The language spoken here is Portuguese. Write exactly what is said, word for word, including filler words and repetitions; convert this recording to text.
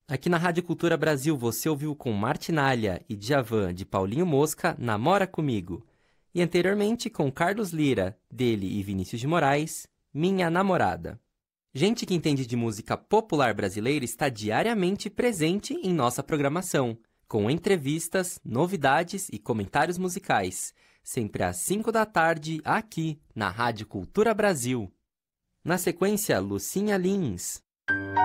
Aqui na Rádio Cultura Brasil você ouviu com Martinalha e Djavan de Paulinho Mosca, Namora Comigo. E anteriormente com Carlos Lyra, dele e Vinícius de Moraes, Minha Namorada. Gente que entende de música popular brasileira está diariamente presente em nossa programação, com entrevistas, novidades e comentários musicais, sempre às cinco da tarde aqui na Rádio Cultura Brasil. Na sequência, Lucinha Lins.